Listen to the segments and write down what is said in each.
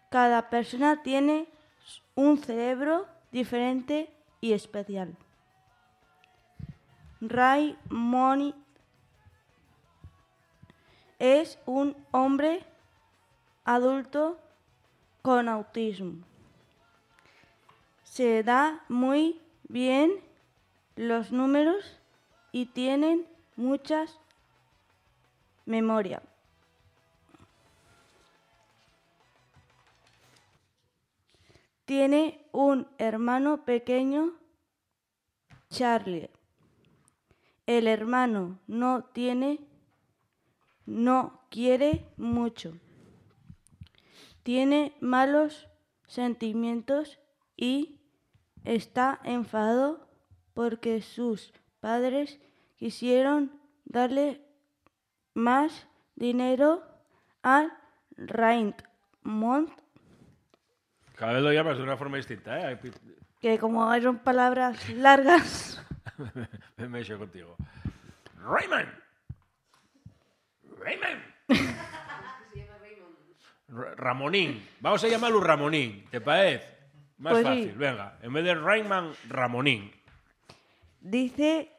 Cada persona tiene un cerebro diferente y especial. Raymond es un hombre adulto con autismo. Se da muy bien los números y tiene mucha memoria. Tiene un hermano pequeño, Charlie. El hermano no quiere mucho. Tiene malos sentimientos y está enfadado porque sus padres quisieron darle más dinero a Raymond. Cada vez lo llamas de una forma distinta, ¿eh? Que como son palabras largas. Me he hecho contigo. Raymond. Ramonín. Vamos a llamarlo Ramonín. ¿Te parece? Más Pues fácil, sí. venga. En vez de Raymond, Ramonín. Dice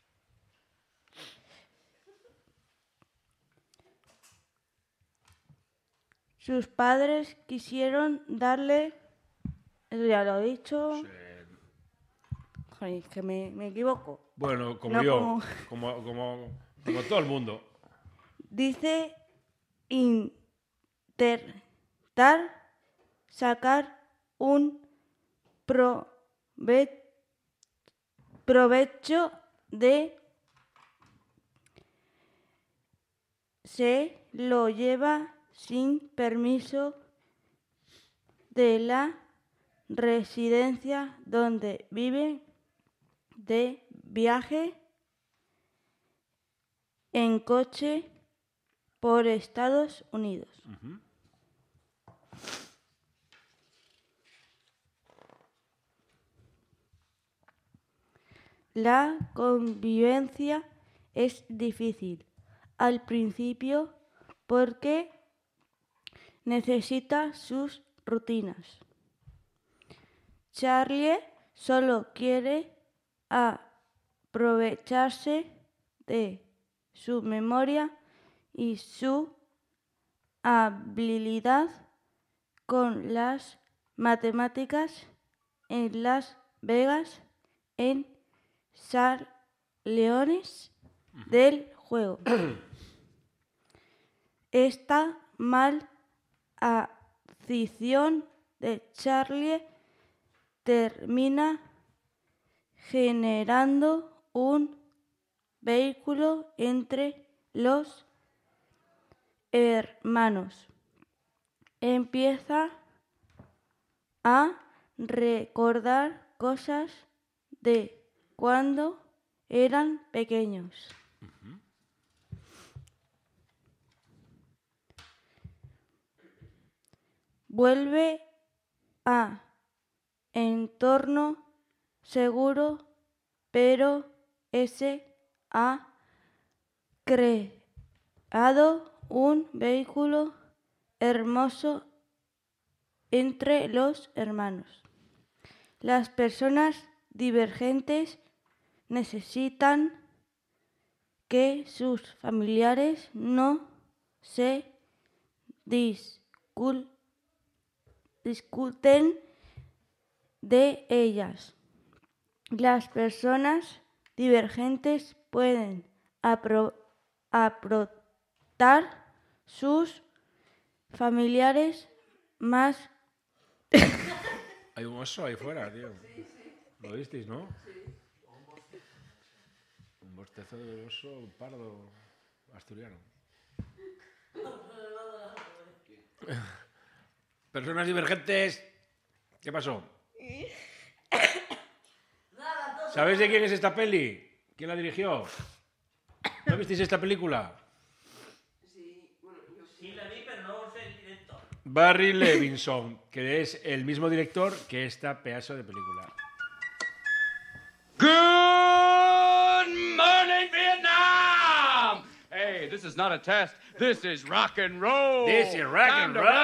sus padres quisieron darle, eso ya lo he dicho. Sí. Joder, que me equivoco. Bueno, como No yo, como todo el mundo. Dice intentar sacar un provecho de se lo lleva sin permiso de la residencia donde vive de viaje en coche por Estados Unidos. Uh-huh. La convivencia es difícil al principio porque necesita sus rutinas. Charlie solo quiere aprovecharse de su memoria y su habilidad con las matemáticas en Las Vegas en San Leones del juego. Esta mal afición de Charlie termina generando un vínculo entre los hermanos. Empieza a recordar cosas de cuando eran pequeños. Uh-huh. Vuelve a entorno seguro, pero ese ha creado un vínculo hermoso entre los hermanos. Las personas divergentes necesitan que sus familiares no se discuten de ellas. Las personas divergentes pueden aportar sus familiares más. Hay un oso ahí fuera, tío. ¿Lo visteis, no? Sí. Un bostezo de oso pardo asturiano. Personas divergentes. ¿Qué pasó? ¿Sabéis de quién es esta peli? ¿Quién la dirigió? ¿No visteis esta película? Sí, bueno, yo sí la vi, pero no sé el director. Barry Levinson, que es el mismo director que esta pedazo de película. Good morning, Vietnam! Hey, this is not a test. This is rock and roll. This is rock and roll.